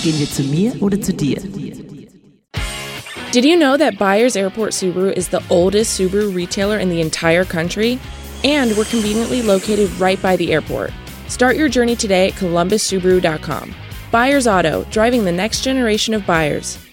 Gehen wir zu mir oder zu dir? Did you know that Byers Airport Subaru is the oldest Subaru retailer in the entire country? And we're conveniently located right by the airport. Start your journey today at columbussubaru.com. Byers Auto, driving the next generation of buyers.